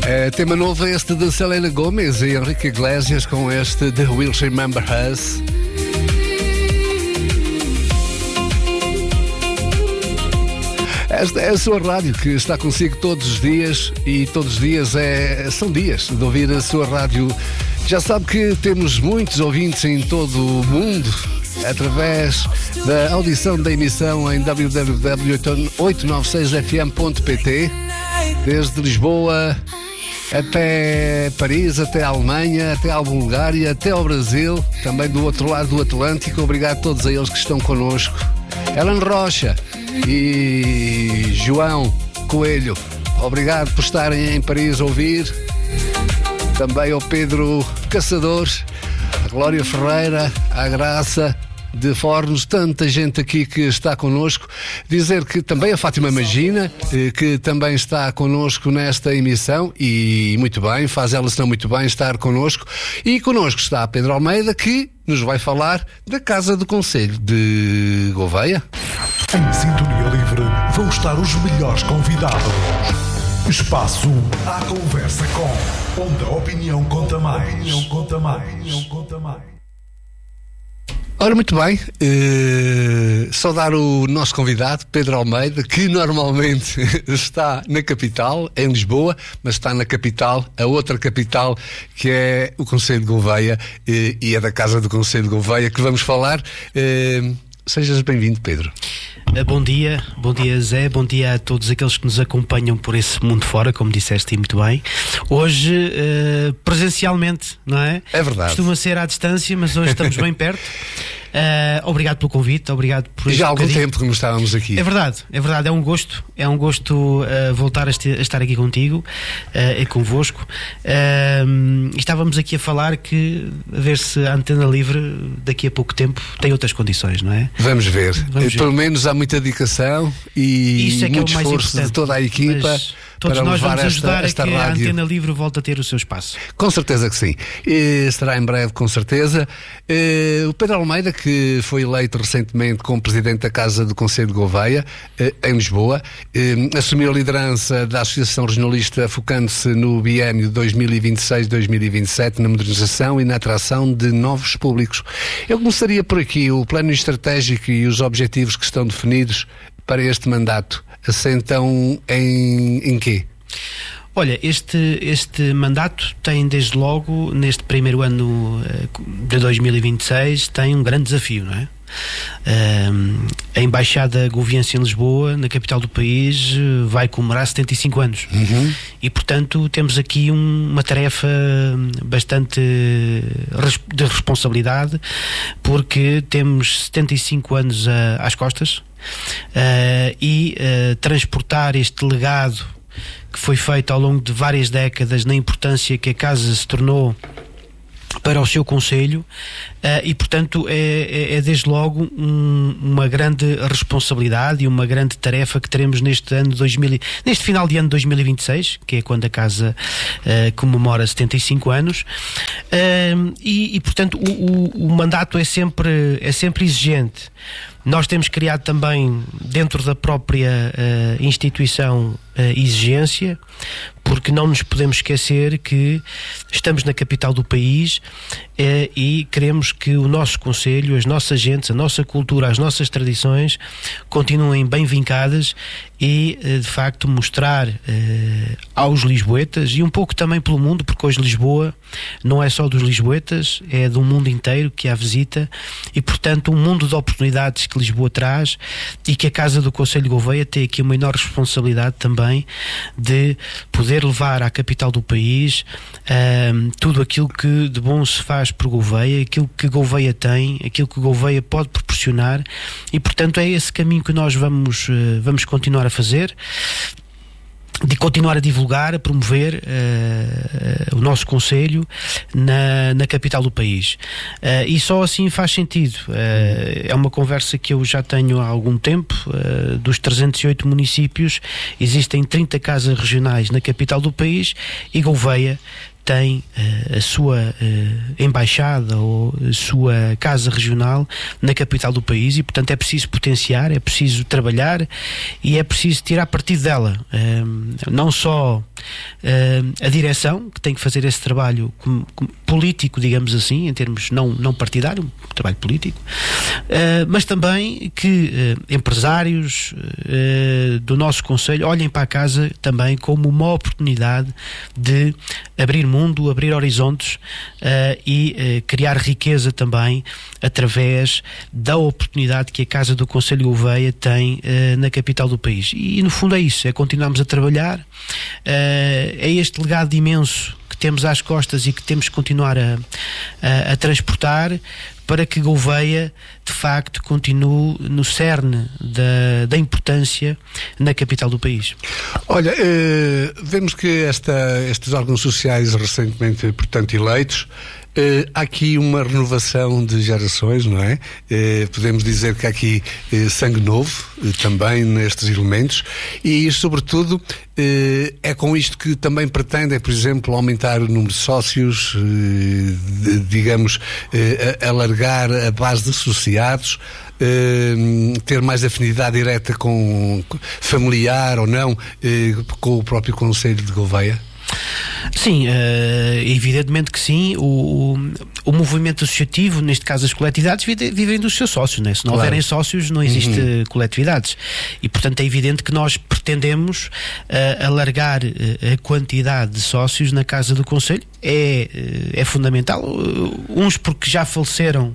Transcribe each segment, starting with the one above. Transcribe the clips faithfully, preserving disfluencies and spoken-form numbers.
É, tema novo este de Selena Gomez e Enrique Iglesias com este The Will Remember Us. Esta é a sua rádio que está consigo todos os dias e todos os dias é, são dias de ouvir a sua rádio. Já sabe que temos muitos ouvintes em todo o mundo através da audição da emissão em w w w ponto oito nove seis f m ponto p t, desde Lisboa até Paris, até a Alemanha, até a Bulgária, até ao Brasil, também do outro lado do Atlântico. Obrigado a todos eles que estão connosco. Ellen Rocha e João Coelho, obrigado por estarem em Paris a ouvir. Também ao Pedro Caçador, a Glória Ferreira, a Graça de Fornos, tanta gente aqui que está connosco. Dizer que também a Fátima Magina, que também está connosco nesta emissão, e muito bem, faz ela se não muito bem estar connosco. E connosco está Pedro Almeida, que nos vai falar da Casa do Conselho de Gouveia. Em Sintonia Livre vão estar os melhores convidados. Espaço à conversa com, onde a opinião conta mais. A opinião conta mais. A opinião conta mais. Ora, muito bem, uh, saudar o nosso convidado, Pedro Almeida, que normalmente está na capital, em Lisboa, mas está na capital, a outra capital, que é o Conselho de Gouveia, uh, e é da Casa do Conselho de Gouveia que vamos falar. Uh, sejas bem-vindo, Pedro. Bom dia, bom dia Zé, bom dia a todos aqueles que nos acompanham por esse mundo fora, como disseste muito bem. Hoje, uh, presencialmente, não é? É verdade. Costuma ser à distância, mas hoje estamos bem perto. Uh, obrigado pelo convite, obrigado por este Já há algum bocadinho. tempo que não estávamos aqui. É verdade, é verdade, é um gosto, é um gosto uh, voltar a, este, a estar aqui contigo uh, e convosco. Uh, estávamos aqui a falar que, a ver se a Antena Livre daqui a pouco tempo tem outras condições, não é? Vamos ver. Vamos ver. Pelo menos há muita dedicação e Isso é que muito é o mais esforço importante. de toda a equipa. Mas todos para nós levar vamos esta, ajudar esta a que rádio. a Antena Livre volte a ter o seu espaço. Com certeza que sim. E será em breve, com certeza. E o Pedro Almeida, que foi eleito recentemente como Presidente da Casa do Conselho de Gouveia, em Lisboa, assumiu a liderança da Associação Regionalista, focando-se no biênio dois mil e vinte e seis a dois mil e vinte e sete, na modernização e na atração de novos públicos. Eu começaria por aqui. O plano estratégico e os objetivos que estão definidos para este mandato assentam em, em quê? Olha, este, este mandato tem, desde logo, neste primeiro ano de dois mil e vinte e seis, tem um grande desafio, não é? Um, a Embaixada Goviense em Lisboa, na capital do país, vai comemorar setenta e cinco anos. Uhum. E, portanto, temos aqui um, uma tarefa bastante de responsabilidade, porque temos setenta e cinco anos a, às costas, uh, e uh, transportar este legado que foi feito ao longo de várias décadas, na importância que a Casa se tornou para o seu Conselho, uh, e portanto é, é, é desde logo um, uma grande responsabilidade e uma grande tarefa que teremos neste ano dois mil, neste final de ano dois mil e vinte e seis, que é quando a Casa uh, comemora setenta e cinco anos, uh, e, e portanto o, o, o mandato é sempre, é sempre exigente. Nós temos criado também, dentro da própria uh, instituição, uh, exigência, porque não nos podemos esquecer que estamos na capital do país, uh, e queremos que o nosso Conselho, as nossas gentes, a nossa cultura, as nossas tradições continuem bem vincadas e, uh, de facto, mostrar uh, aos lisboetas, e um pouco também pelo mundo, porque hoje Lisboa não é só dos lisboetas, é do mundo inteiro que a visita, e, portanto, um mundo de oportunidades que Lisboa traz, e que a Casa do Conselho de Gouveia tem aqui uma enorme responsabilidade também de poder levar à capital do país um, tudo aquilo que de bom se faz por Gouveia, aquilo que Gouveia tem, aquilo que Gouveia pode proporcionar, e portanto é esse caminho que nós vamos, uh, vamos continuar a fazer, de continuar a divulgar, a promover uh, uh, o nosso Conselho na, na capital do país. Uh, e só assim faz sentido. Uh, é uma conversa que eu já tenho há algum tempo. Uh, dos trezentos e oito municípios, existem trinta casas regionais na capital do país, e Gouveia tem uh, a sua uh, embaixada ou a sua casa regional na capital do país e, portanto, é preciso potenciar, é preciso trabalhar e é preciso tirar partido dela. Uh, não só uh, a direção, que tem que fazer esse trabalho com, com, político, digamos assim, em termos não, não partidário, um trabalho político, uh, mas também que uh, empresários uh, do nosso Conselho olhem para a casa também como uma oportunidade de abrir mundo, abrir horizontes uh, e uh, criar riqueza também através da oportunidade que a Casa do Conselho Gouveia tem uh, na capital do país. E, e no fundo é isso, é continuarmos a trabalhar, uh, é este legado imenso que temos às costas e que temos que continuar a, a, a transportar para que Gouveia, de facto, continue no cerne da, da importância na capital do país. Olha, eh, vemos que esta, estes órgãos sociais recentemente, portanto, eleitos, eh, há aqui uma renovação de gerações, não é? Eh, podemos dizer que há aqui eh, sangue novo eh, também nestes elementos e, sobretudo, eh, é com isto que também pretendem, por exemplo, aumentar o número de sócios, eh, de, digamos, eh, alargar a base de associados, Uh, ter mais afinidade direta com familiar ou não uh, com o próprio Conselho de Gouveia? Sim, uh, evidentemente que sim. O, o, o movimento associativo, neste caso as coletividades, vivem dos seus sócios, né? Se não claro. houverem sócios não existe uhum. coletividades e, portanto, é evidente que nós pretendemos uh, alargar uh, a quantidade de sócios na Casa do Conselho. É, é fundamental, uns porque já faleceram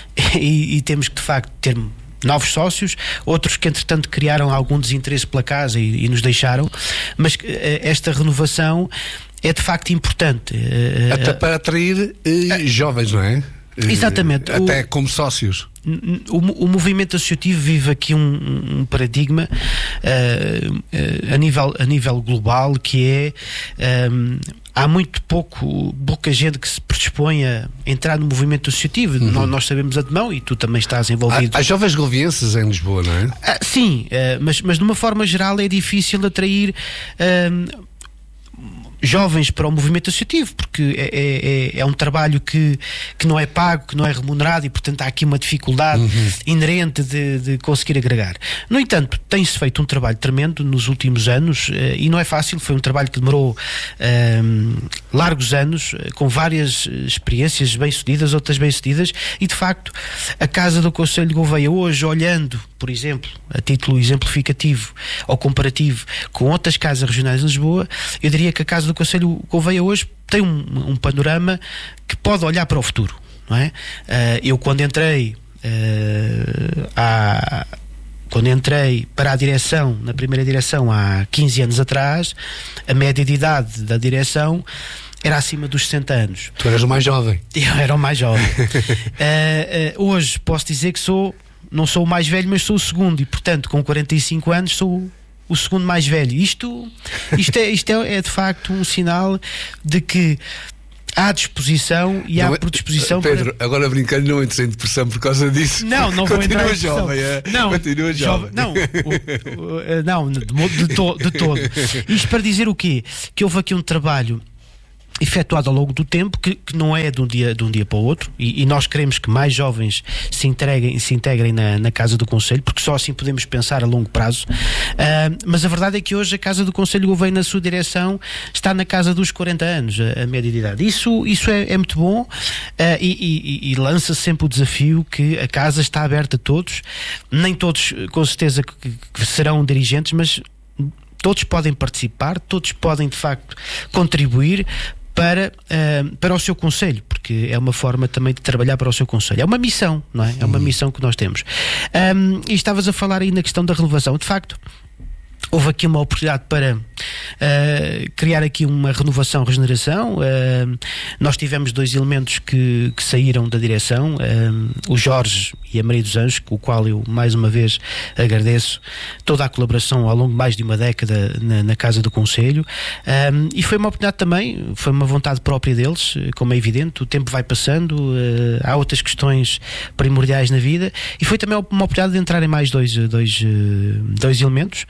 e, e temos que, de facto, ter novos sócios, outros que entretanto criaram algum desinteresse pela casa e, e nos deixaram, mas uh, esta renovação é de facto importante. Uh, Até para atrair uh, jovens, não é? Exatamente. Até o, como sócios. O, o movimento associativo vive aqui um, um paradigma uh, uh, a, nível, a nível global que é um, há muito pouco pouca gente que se predispõe a entrar no movimento associativo. Uhum. nós, nós sabemos de antemão e tu também estás envolvido. Há, há jovens golvienses em Lisboa, não é? Uh, sim, uh, mas, mas de uma forma geral é difícil atrair uh, jovens para o movimento associativo, porque é, é, é um trabalho que, que não é pago, que não é remunerado e, portanto, há aqui uma dificuldade uhum. inerente de, de conseguir agregar. No entanto, tem-se feito um trabalho tremendo nos últimos anos uh, e não é fácil, foi um trabalho que demorou uh, largos anos, uh, com várias experiências bem-sucedidas, outras bem-sucedidas, e, de facto, a Casa do Conselho de Gouveia hoje, olhando, por exemplo, a título exemplificativo ou comparativo com outras casas regionais de Lisboa, eu diria que a Casa do Conselho Gouveia hoje tem um, um panorama que pode olhar para o futuro, não é? Uh, eu quando entrei uh, há, quando entrei para a direção, na primeira direção há quinze anos atrás, a média de idade da direção era acima dos sessenta anos. Tu eras o mais jovem. Eu era o mais jovem. uh, uh, hoje posso dizer que sou, não sou o mais velho, mas sou o segundo, e portanto com quarenta e cinco anos sou o segundo mais velho. Isto, isto, é, isto é, é de facto um sinal de que há disposição e há predisposição. Pedro, para... agora brincando, não entres em depressão por causa disso. Não, não vou entrar em depressão. Jovem, é? Não, continua jovem. Não, o, o, não de, de, to, de todo. Isto para dizer o quê? Que houve aqui um trabalho efetuado ao longo do tempo, que, que não é de um dia, de um dia para o outro, e, e nós queremos que mais jovens se integrem, se integrem na, na Casa do Conselho, porque só assim podemos pensar a longo prazo. Uh, mas a verdade é que hoje a Casa do Conselho Gouveia, na sua direção, está na casa dos quarenta anos, a, a média de idade. Isso, isso é, é muito bom, uh, e, e, e lança sempre o desafio que a Casa está aberta a todos, nem todos com certeza que, que serão dirigentes, mas todos podem participar, todos podem de facto contribuir para, uh, para o seu conselho, porque é uma forma também de trabalhar para o seu conselho. É uma missão, não é? É uma missão que nós temos. Um, e estavas a falar aí na questão da renovação. De facto, houve aqui uma oportunidade para uh, criar aqui uma renovação, regeneração. Uh, nós tivemos dois elementos que, que saíram da direção, uh, o Jorge e a Maria dos Anjos, com o qual eu mais uma vez agradeço toda a colaboração ao longo de mais de uma década na, na Casa do Conselho, um, e foi uma oportunidade também, foi uma vontade própria deles, como é evidente, o tempo vai passando, uh, há outras questões primordiais na vida, e foi também uma oportunidade de entrarem mais dois, dois, dois elementos.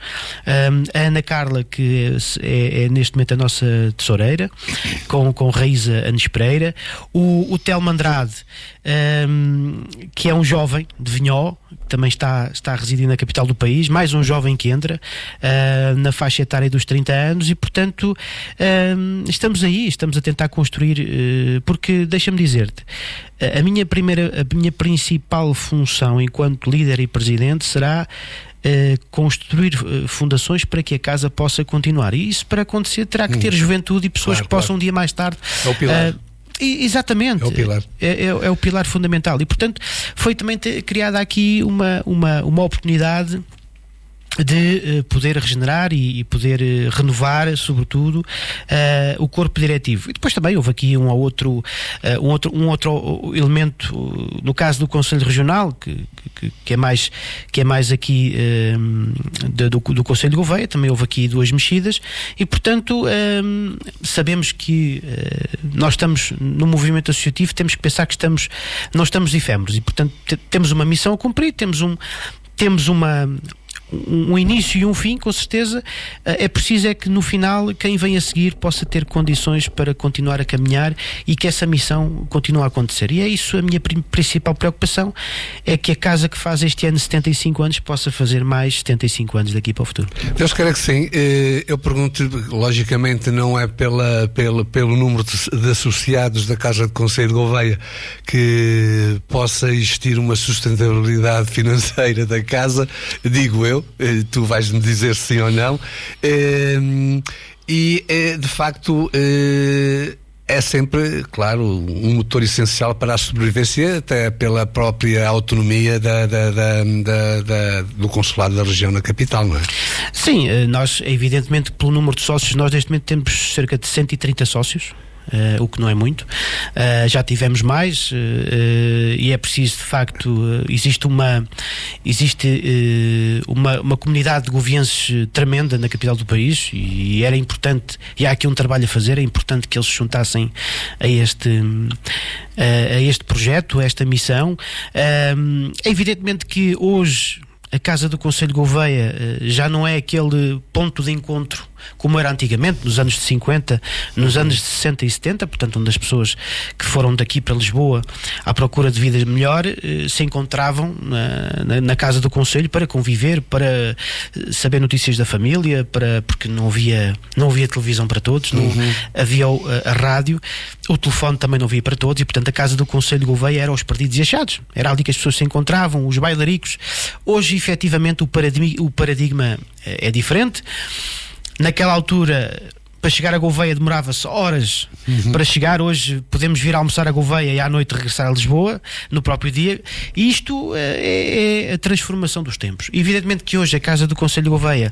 Um, a Ana Carla, que é, é neste momento a nossa tesoureira, com, com Raíza Anes Pereira, o, o Telmo Andrade, um, que é um jovem de Vinhó, também está, está a residir na capital do país, mais um jovem que entra uh, na faixa etária dos trinta anos, e portanto uh, estamos aí, estamos a tentar construir, uh, porque deixa-me dizer-te, a minha primeira, a minha principal função enquanto líder e presidente será uh, construir uh, fundações para que a casa possa continuar, e isso para acontecer terá que ter hum. juventude e pessoas claro, que possam claro. um dia mais tarde é o pilar. Uh, Exatamente, é o pilar, é, é, é o pilar fundamental, e portanto foi também ter, criada aqui uma, uma, uma oportunidade de uh, poder regenerar e, e poder uh, renovar, sobretudo, uh, o corpo diretivo. E depois também houve aqui um outro, uh, um outro, um outro elemento, uh, no caso do Conselho Regional, que, que, que, é, mais, que é mais aqui uh, de, do, do Conselho de Gouveia, também houve aqui duas mexidas, e portanto uh, sabemos que uh, nós estamos no movimento associativo, temos que pensar que estamos, não estamos efêmeros, e portanto temos uma missão a cumprir, temos um, temos uma um início e um fim, com certeza. É preciso é que no final quem vem a seguir possa ter condições para continuar a caminhar e que essa missão continue a acontecer, e é isso a minha principal preocupação, é que a casa que faz este ano setenta e cinco anos possa fazer mais setenta e cinco anos daqui para o futuro. Deus queira que sim. Eu pergunto, logicamente não é pela, pela, pelo número de, de associados da Casa de Conselho de Gouveia que possa existir uma sustentabilidade financeira da casa, digo eu, tu vais-me dizer sim ou não, e de facto é sempre, claro, um motor essencial para a sobrevivência, até pela própria autonomia da, da, da, da, da, do consulado da região na capital, não é? Sim, nós, evidentemente, pelo número de sócios, nós neste momento temos cerca de cento e trinta sócios. Uh, o que não é muito, uh, já tivemos mais, uh, uh, e é preciso, de facto, uh, existe uma existe uh, uma, uma comunidade de govienses tremenda na capital do país, e era importante, e há aqui um trabalho a fazer, é importante que eles se juntassem a este uh, a este projeto, a esta missão. Uh, evidentemente que hoje a Casa do Conselho de Gouveia uh, já não é aquele ponto de encontro como era antigamente, nos anos de cinquenta, nos anos de sessenta e setenta, portanto, onde as pessoas que foram daqui para Lisboa à procura de vida melhor eh, se encontravam na, na, na Casa do Conselho para conviver, para saber notícias da família, para, porque não havia, não havia televisão para todos, não uhum. havia a, a rádio, o telefone também não havia para todos, e portanto a Casa do Conselho de Gouveia era aos perdidos e achados, era ali que as pessoas se encontravam, os bailaricos. Hoje, efetivamente, o paradigma, o paradigma é, é diferente. Naquela altura, para chegar a Gouveia demorava-se horas uhum. para chegar. Hoje podemos vir almoçar a Gouveia e à noite regressar a Lisboa no próprio dia, e isto é, é a transformação dos tempos. Evidentemente que hoje a Casa do Conselho de Gouveia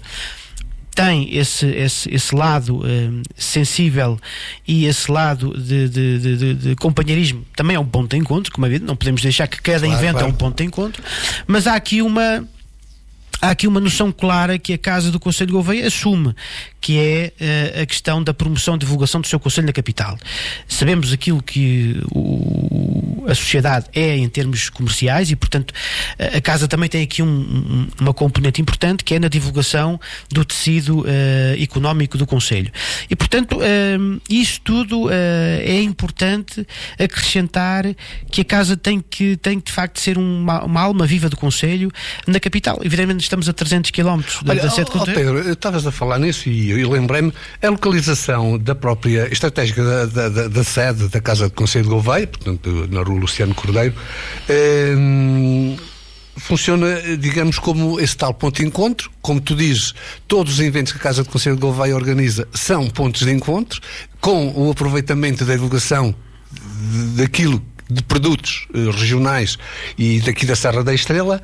tem esse, esse, esse lado uh, sensível e esse lado de, de, de, de, de companheirismo, também é um ponto de encontro, como é evidente, não podemos deixar que cada claro, evento claro. é um ponto de encontro, mas há aqui uma Há aqui uma noção clara que a Casa do Conselho de Gouveia assume, que é uh, a questão da promoção e divulgação do seu Conselho na capital. Sabemos aquilo que o, a sociedade é em termos comerciais, e portanto a Casa também tem aqui um, um, uma componente importante, que é na divulgação do tecido uh, económico do Conselho. E portanto uh, isso tudo uh, é importante acrescentar que a Casa tem que, tem que de facto ser uma, uma alma viva do Conselho na capital. Evidentemente estamos a trezentos quilómetros da, da sede. Oh, Pedro, estavas a falar nisso e eu, eu lembrei-me, a localização da própria estratégica da, da, da, da sede da Casa de Conselho de Gouveia, portanto na rua Luciano Cordeiro, eh, funciona, digamos, como esse tal ponto de encontro. Como tu dizes, todos os eventos que a Casa de Conselho de Gouveia organiza são pontos de encontro, com o aproveitamento da divulgação daquilo de produtos uh, regionais e daqui da Serra da Estrela,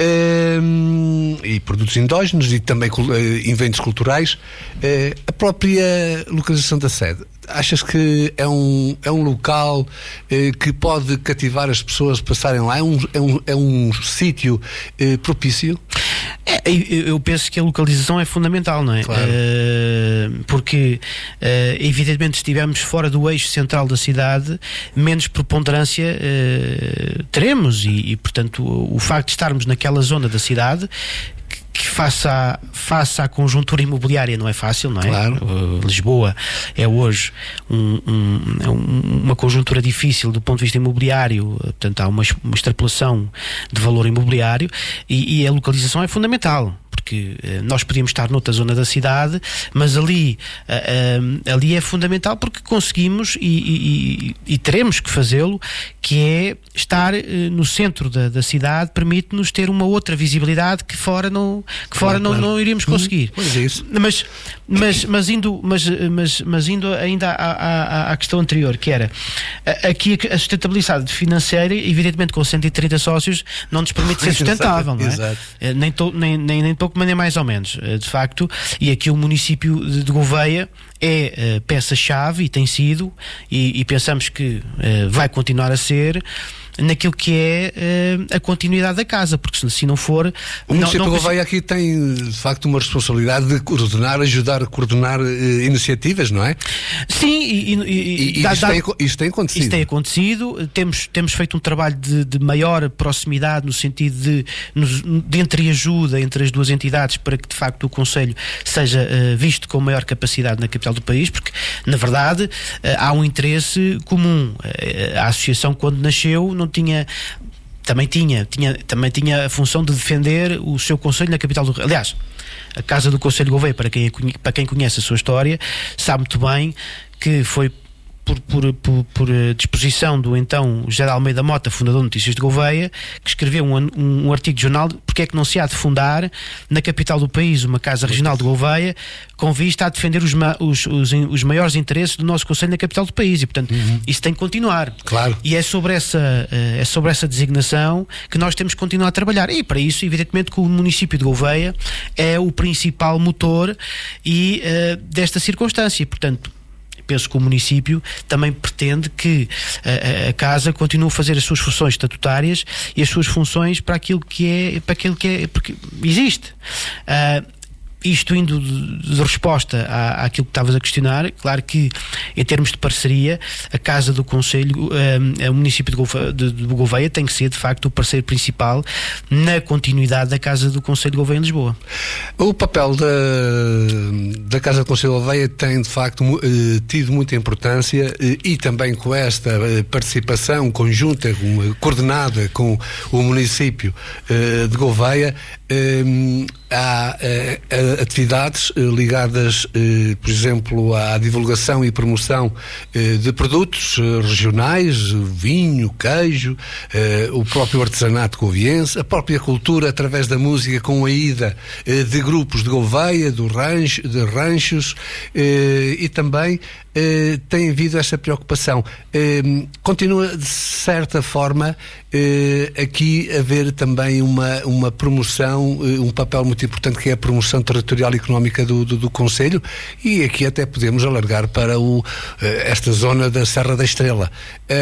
uh, e produtos endógenos e também uh, eventos culturais. Uh, a própria localização da sede, achas que é um, é um local uh, que pode cativar as pessoas a passarem lá? É um, é um, é um sítio uh, propício? É, eu penso que a localização é fundamental, não é? Claro. Uh, porque uh, evidentemente estivemos fora do eixo central da cidade, menos preponderância uh, teremos, e, e portanto o, o facto de estarmos naquela zona da cidade, que, que face à, face à conjuntura imobiliária não é fácil, não é? Claro. Uh, Lisboa é hoje um, um, uma conjuntura difícil do ponto de vista imobiliário, portanto há uma, uma extrapolação de valor imobiliário e, e a localização é fundamental. Porque uh, nós podíamos estar noutra zona da cidade, mas ali, uh, uh, ali é fundamental porque conseguimos e, e, e teremos que fazê-lo, que é estar uh, no centro da, da cidade, permite-nos ter uma outra visibilidade que fora não, que fora claro, não, claro. não iríamos conseguir. Pois é isso. Mas, mas, mas, indo, mas, mas, mas indo ainda à, à, à questão anterior, que era aqui a sustentabilidade financeira, evidentemente com cento e trinta sócios, não nos permite ser sustentável, não é? Exato. Nem, to, nem, nem, nem pouco, nem mais ou menos, de facto, e aqui o município de Gouveia é uh, peça-chave e tem sido, e, e pensamos que uh, vai continuar a ser naquilo que é uh, a continuidade da casa, porque se, se não for... O município não, não de Gouveia aqui tem, de facto, uma responsabilidade de coordenar, ajudar a coordenar uh, iniciativas, não é? Sim, e, e, e, e dá, isto, dá, tem, isto tem acontecido. Isto tem acontecido, temos, temos feito um trabalho de, de maior proximidade no sentido de, de entreajuda entre as duas entidades para que de facto o Conselho seja uh, visto com maior capacidade na capital do país, porque na verdade uh, há um interesse comum. Uh, a associação, quando nasceu, não tinha... Também tinha, tinha, também tinha a função de defender o seu Conselho na capital do... Aliás, a Casa do Conselho de Gouveia, para quem, para quem conhece a sua história, sabe muito bem que foi por, por, por, por disposição do então José de Almeida Mota, fundador de Notícias de Gouveia, que escreveu um, um, um artigo de jornal de porque é que não se há de fundar na capital do país uma Casa Regional de Gouveia com vista a defender os, ma, os, os, os maiores interesses do nosso Conselho na capital do país, e portanto uhum. isso tem que continuar. Claro. E é sobre, essa, é sobre essa designação que nós temos que continuar a trabalhar, e para isso evidentemente que o município de Gouveia é o principal motor e, uh, desta circunstância, e portanto penso que o município também pretende que a, a Casa continue a fazer as suas funções estatutárias e as suas funções para aquilo que é, para aquilo que é, porque existe. Uh, Isto indo de, de resposta à, àquilo que estavas a questionar, claro que em termos de parceria, a Casa do Conselho, um, o município de Gouveia, de, de Gouveia tem que ser de facto o parceiro principal na continuidade da Casa do Conselho de Gouveia em Lisboa. O papel da, da Casa do Conselho de Gouveia tem de facto eh, tido muita importância eh, e também com esta eh, participação conjunta, com, coordenada com o município eh, de Gouveia, eh, há eh, atividades eh, ligadas, eh, por exemplo, à divulgação e promoção eh, de produtos eh, regionais, vinho, queijo, eh, o próprio artesanato gouviense, a própria cultura através da música, com a ida eh, de grupos de Gouveia, do rancho, de ranchos, eh, e também eh, tem havido esta preocupação. Eh, continua, de certa forma, eh, aqui a haver também uma, uma promoção, eh, um papel muito importante que é a promoção territorial e económica do, do, do Conselho, e aqui até podemos alargar para o, esta zona da Serra da Estrela.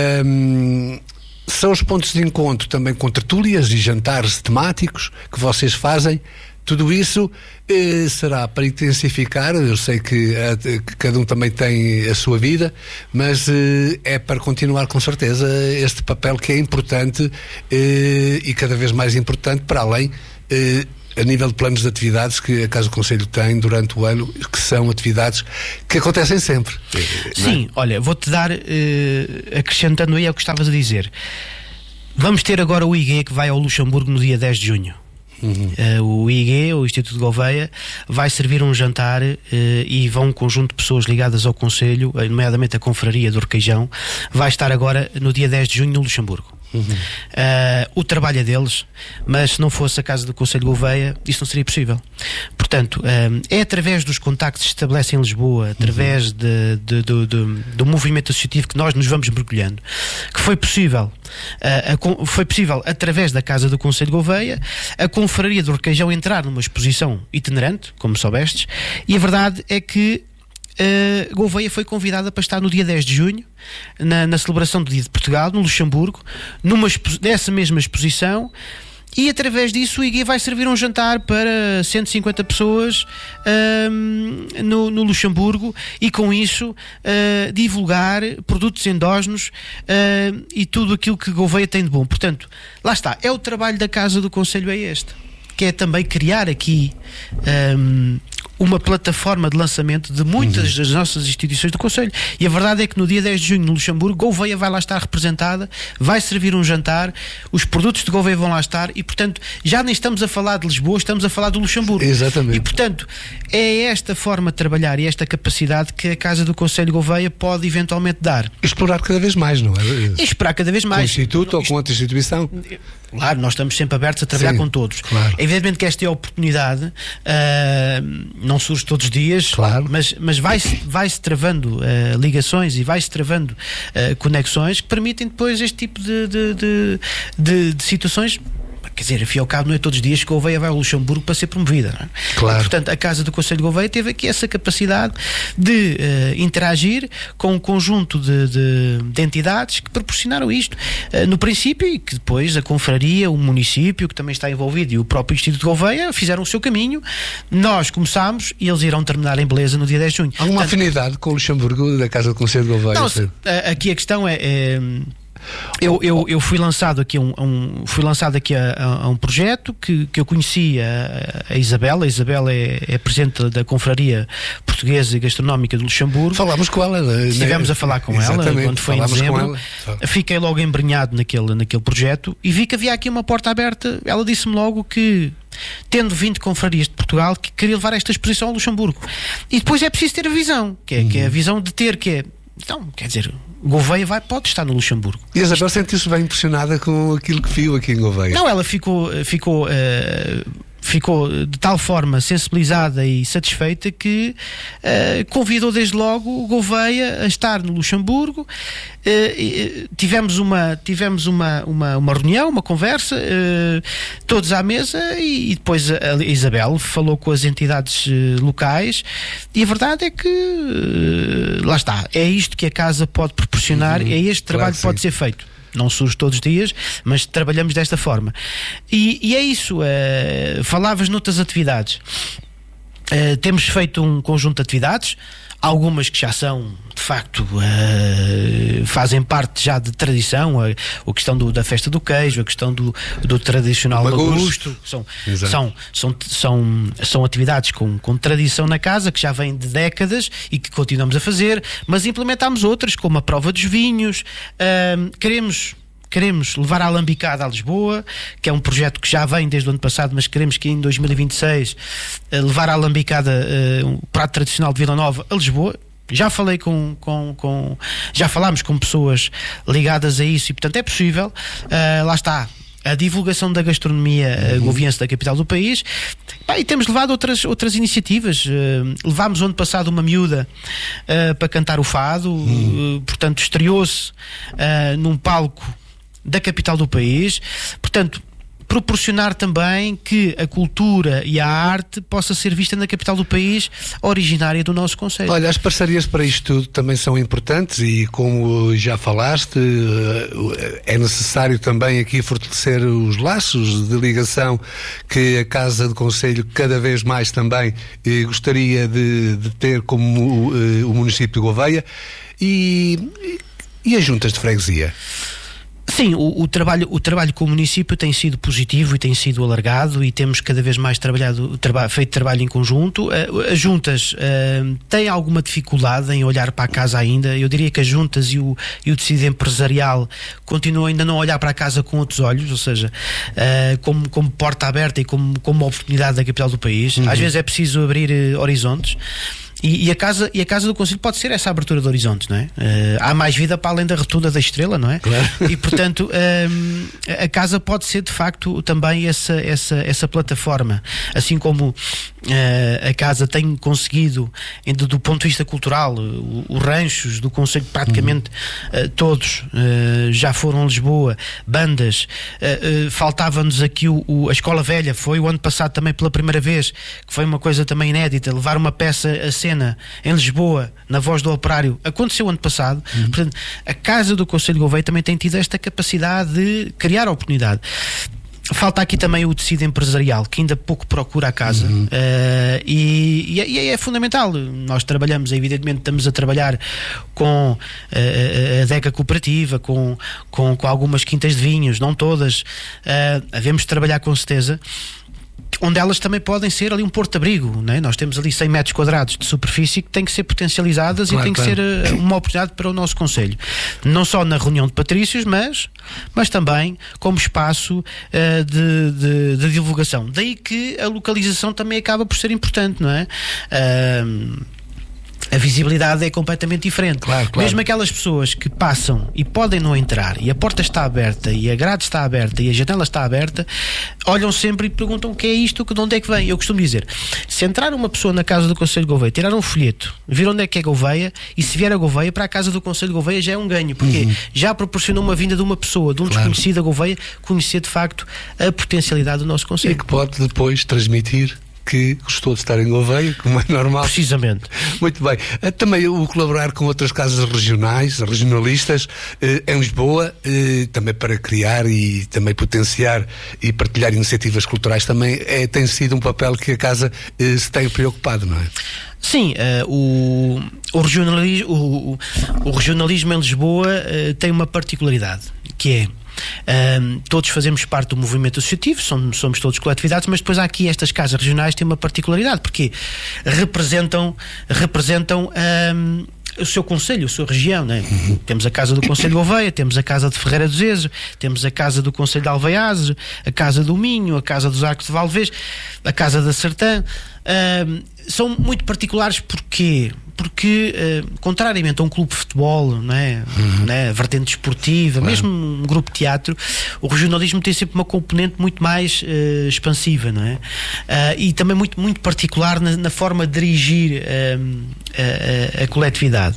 Um, são os pontos de encontro também com tertúlias e jantares temáticos que vocês fazem. Tudo isso eh, será para intensificar, eu sei que, eh, que cada um também tem a sua vida, mas eh, é para continuar com certeza este papel que é importante eh, e cada vez mais importante, para além eh, a nível de planos de atividades que a Casa do Conselho tem durante o ano, que são atividades que acontecem sempre. Sim, é? Olha, vou-te dar, uh, acrescentando aí ao que estavas a dizer, vamos ter agora o I G que vai ao Luxemburgo no dia dez de junho. Uhum. Uh, o I G, o Instituto de Gouveia, vai servir um jantar uh, e vão um conjunto de pessoas ligadas ao Conselho, nomeadamente a Confraria do Requeijão, vai estar agora no dia dez de junho no Luxemburgo. Uhum. Uh, o trabalho é deles, mas se não fosse a Casa do Conselho de Gouveia, isso não seria possível. Portanto, uh, é através dos contactos que se estabelecem em Lisboa, através uhum. de, de, de, de, do movimento associativo que nós nos vamos mergulhando, que foi possível, uh, a, foi possível através da Casa do Conselho de Gouveia, a Confraria do Requeijão entrar numa exposição itinerante, como soubestes, e a verdade é que Uh, Gouveia foi convidada para estar no dia dez de junho na, na celebração do Dia de Portugal no Luxemburgo, numa dessa mesma exposição, e através disso o I G vai servir um jantar para cento e cinquenta pessoas uh, no, no Luxemburgo, e com isso uh, divulgar produtos endógenos uh, e tudo aquilo que Gouveia tem de bom. Portanto, lá está, é o trabalho da Casa do Conselho, é este. que é também criar aqui um, uma plataforma de lançamento de muitas uhum. das nossas instituições do Conselho. E a verdade é que no dia dez de junho, no Luxemburgo, Gouveia vai lá estar representada, vai servir um jantar, os produtos de Gouveia vão lá estar e, portanto, já nem estamos a falar de Lisboa, estamos a falar do Luxemburgo. Exatamente. E, portanto, é esta forma de trabalhar e esta capacidade que a Casa do Conselho Gouveia pode eventualmente dar. Explorar cada vez mais, não é? E esperar cada vez mais. Com o Instituto ou com outra instituição? Claro, nós estamos sempre abertos a trabalhar Sim, com todos. Claro. Evidentemente que esta é a oportunidade, uh, não surge todos os dias, claro. mas, mas vai-se vai-se travando uh, ligações e vai-se travando uh, conexões que permitem depois este tipo de, de, de, de, de situações. Quer dizer, afinal ao cabo, não é todos os dias que Gouveia vai ao Luxemburgo para ser promovida, não é? Claro. E, portanto, a Casa do Conselho de Gouveia teve aqui essa capacidade de uh, interagir com um conjunto de, de, de entidades que proporcionaram isto uh, no princípio, e que depois a confraria, o município que também está envolvido e o próprio Instituto de Gouveia fizeram o seu caminho. Nós começámos e eles irão terminar em beleza no dia dez de junho. Há uma portanto, afinidade com o Luxemburgo da Casa do Conselho de Gouveia? Não, se, aqui a questão é... é Eu, eu, eu fui lançado aqui a um, a um, fui lançado aqui a, a, a um projeto que, que eu conhecia a, a Isabela. A Isabela é, é presidente da Confraria Portuguesa e Gastronómica de Luxemburgo. Falámos com ela, né? Estivemos a falar com Exatamente, ela quando foi em dezembro. Fiquei logo embrenhado naquele, naquele projeto e vi que havia aqui uma porta aberta. Ela disse-me logo que, tendo vinte confrarias de Portugal, que queria levar esta exposição ao Luxemburgo. E depois é preciso ter a visão, que é, uhum. que é a visão de ter, que é, então, quer dizer, Gouveia vai, pode estar no Luxemburgo. E a Isabel sentiu-se bem impressionada com aquilo que viu aqui em Gouveia? Não, ela ficou, ficou, uh, ficou de tal forma sensibilizada e satisfeita que uh, convidou desde logo o Gouveia a estar no Luxemburgo. Uh, tivemos uma, tivemos uma, uma, uma reunião, uma conversa, uh, todos à mesa, e, e depois a, a Isabel falou com as entidades uh, locais, e a verdade é que uh, lá está, é isto que a Casa pode proporcionar, uhum, é este trabalho que claro, pode ser feito. Não surge todos os dias, mas trabalhamos desta forma. E, e é isso. Uh, falavas noutras atividades. Uh, temos feito um conjunto de atividades, algumas que já são, de facto, uh, fazem parte já de tradição, a, a questão do, da festa do queijo, a questão do, do tradicional Augusto, são, são, são, são, são atividades com, com tradição na casa, que já vêm de décadas e que continuamos a fazer, mas implementámos outras, como a prova dos vinhos. Uh, queremos... Queremos levar a alambicada a Lisboa, que é um projeto que já vem desde o ano passado, mas queremos que em dois mil e vinte e seis uh, levar a alambicada, uh, um prato tradicional de Vila Nova, a Lisboa. Já falei com, com, com já falámos com pessoas ligadas a isso e, portanto, é possível. Uh, lá está a divulgação da gastronomia uhum. goviense da capital do país. Pá, e temos levado outras, outras iniciativas. Uh, levámos o ano passado uma miúda uh, para cantar o fado, uhum. uh, portanto, estreou-se uh, num palco da capital do país. Portanto, proporcionar também que a cultura e a arte possa ser vista na capital do país, originária do nosso concelho. Olha, as parcerias para isto tudo também são importantes e, como já falaste, é necessário também aqui fortalecer os laços de ligação que a Casa de Conselho cada vez mais também eh, gostaria de, de ter como eh, o município de Gouveia. E, e as juntas de freguesia? Sim, o, o, trabalho, o trabalho com o município tem sido positivo e tem sido alargado, e temos cada vez mais trabalhado, traba, feito trabalho em conjunto. Uh, as juntas uh, têm alguma dificuldade em olhar para a casa ainda. Eu diria que as juntas e o, e o tecido empresarial continuam ainda a não olhar para a casa com outros olhos, ou seja, uh, como, como porta aberta e como, como oportunidade da capital do país. Uhum. Às vezes é preciso abrir uh, horizontes. E, e, a casa, e a Casa do Conselho pode ser essa abertura de horizontes, não é? Uh, há mais vida para além da rotunda da estrela, não é? Claro. E, portanto, um, a Casa pode ser, de facto, também essa, essa, essa plataforma. Assim como uh, a Casa tem conseguido, do ponto de vista cultural, uh, os ranchos do Conselho, praticamente uhum. uh, todos uh, já foram a Lisboa, bandas. Uh, uh, faltava-nos aqui o, o, a Escola Velha, foi o ano passado também pela primeira vez, que foi uma coisa também inédita, levar uma peça a ser em Lisboa, na Voz do Operário, aconteceu ano passado. Uhum. Portanto, a Casa do Conselho de Gouveia também tem tido esta capacidade de criar oportunidade. Falta aqui também o tecido empresarial, que ainda pouco procura a Casa. Uhum. uh, e, e é fundamental. Nós trabalhamos, evidentemente estamos a trabalhar com uh, a Deca Cooperativa, com, com, com algumas quintas de vinhos, não todas. Uh, havemos de trabalhar com certeza. onde elas também podem ser ali um porto-abrigo, não é? Nós temos ali cem metros quadrados de superfície que têm que ser potencializadas, claro, e tem claro. que ser uh, uma oportunidade para o nosso concelho, não só na reunião de patrícios, mas, mas também como espaço uh, de, de, de divulgação. Daí que a localização também acaba por ser importante, não é? Uh, a visibilidade é completamente diferente. Claro, claro. Mesmo aquelas pessoas que passam e podem não entrar, e a porta está aberta, e a grade está aberta, e a janela está aberta, olham sempre e perguntam o que é isto, de onde é que vem. Eu costumo dizer, se entrar uma pessoa na casa do Concelho de Gouveia, tirar um folheto, vir onde é que é Gouveia, e se vier a Gouveia, para a casa do Concelho de Gouveia já é um ganho, porque uhum. já proporcionou uma vinda de uma pessoa, de um claro. desconhecido a Gouveia, conhecer de facto a potencialidade do nosso concelho. E que pode depois transmitir que gostou de estar em Gouveia, como é normal. Precisamente. Muito bem. Também o colaborar com outras casas regionais, regionalistas, em Lisboa, também para criar e também potenciar e partilhar iniciativas culturais, também é, tem sido um papel que a Casa se tem preocupado, não é? Sim, uh, o, o, regionalismo, o, o regionalismo em Lisboa uh, tem uma particularidade, que é Um, todos fazemos parte do movimento associativo, somos, somos todos coletividades, mas depois há aqui estas casas regionais que têm uma particularidade, porque representam, representam um, o seu concelho, a sua região, né? Uhum. Temos a casa do Concelho de Gouveia, temos a casa de Ferreira do Zezo, temos a casa do Concelho de Alveiazes, a casa do Minho, a casa dos Arcos de Valvez, a casa da Sertã. Um, são muito particulares porque porque, uh, contrariamente a um clube de futebol, não é? Uhum. Não é? A vertente esportiva, claro. mesmo um grupo de teatro, o regionalismo tem sempre uma componente muito mais uh, expansiva, não é? Uh, e também muito, muito particular na, na forma de dirigir uh, a, a, a coletividade.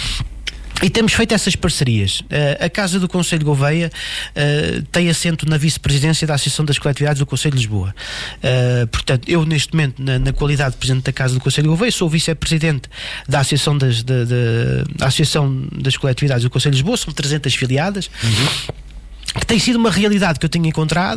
E temos feito essas parcerias. Uh, a Casa do Concelho de Gouveia uh, tem assento na vice-presidência da Associação das Coletividades do Concelho de Lisboa. Uh, portanto, eu neste momento, na, na qualidade de presidente da Casa do Concelho de Gouveia, sou vice-presidente da Associação das, da, da, da Associação das Coletividades do Concelho de Lisboa, são trezentas filiadas, uhum. que tem sido uma realidade que eu tenho encontrado.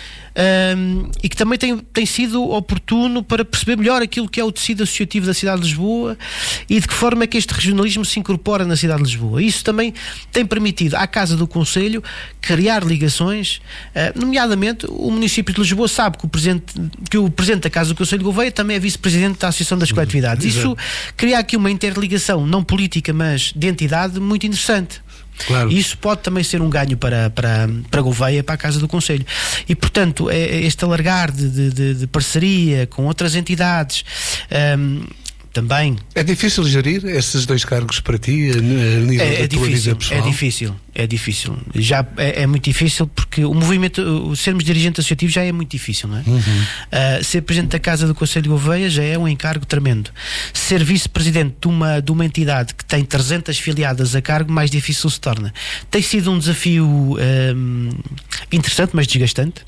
Um, e que também tem, tem sido oportuno para perceber melhor aquilo que é o tecido associativo da cidade de Lisboa e de que forma é que este regionalismo se incorpora na cidade de Lisboa. Isso também tem permitido à Casa do Concelho criar ligações, uh, nomeadamente o município de Lisboa sabe que o presidente, que o presidente da Casa do Concelho de Gouveia também é vice-presidente da Associação das Coletividades. Isso cria aqui uma interligação não política, mas de entidade muito interessante. Claro. E isso pode também ser um ganho para, para, para Gouveia, para a Casa do Concelho. E, portanto, é este alargar de, de, de parceria com outras entidades. Um, também. É difícil gerir esses dois cargos para ti, a nível é, é da tua difícil, vida pessoal? É difícil, é difícil. Já é, é muito difícil porque o movimento, o sermos dirigente associativo já é muito difícil, não é? Uhum. Uh, ser presidente da Casa do Concelho de Gouveia já é um encargo tremendo. Ser vice-presidente de uma, de uma entidade que tem trezentas filiadas a cargo, mais difícil se torna. Tem sido um desafio um, interessante, mas desgastante,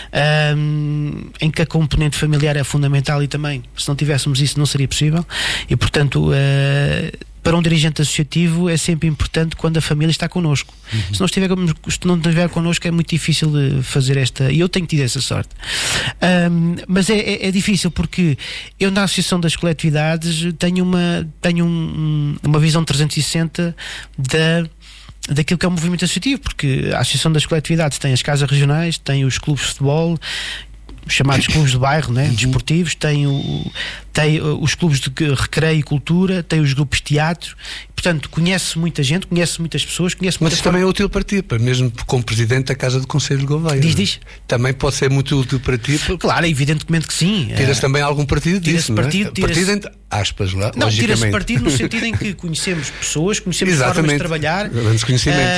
um, em que a componente familiar é fundamental e também, se não tivéssemos isso, não seria possível. E, portanto, uh, para um dirigente associativo é sempre importante quando a família está connosco. Uhum. Se não estiver, se não estiver connosco é muito difícil de fazer esta... E eu tenho tido essa sorte. Um, mas é, é, é difícil porque eu na Associação das Coletividades tenho uma, tenho um, uma visão trezentos e sessenta da... daquilo que é o movimento associativo, porque a Associação das Coletividades tem as casas regionais, tem os clubes de futebol, chamados clubes de bairro, né, desportivos, tem, o, tem os clubes de recreio e cultura, tem os grupos de teatro, portanto conhece muita gente, conhece muitas pessoas, conhece Mas isso também é útil para ti, para mesmo como presidente da Casa do Concelho de Gouveia. Diz, diz. Também pode ser muito útil para ti. Porque... Claro, evidentemente que sim. Tiras também algum partido tira-se disso, partido, não é? tira-se... Partido entre aspas, lá, não, logicamente. tira-se partido no sentido em que conhecemos pessoas, conhecemos formas de trabalhar. Grandes conhecimentos.